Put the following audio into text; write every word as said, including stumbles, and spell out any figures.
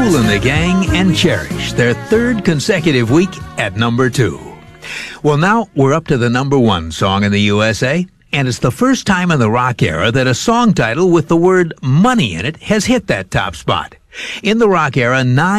Kool and the Gang and Cherish, their third consecutive week at number two. Well, now we're up to the number one song in the U S A, and it's the first time in the rock era that a song title with the word money in it has hit that top spot. In the rock era, nine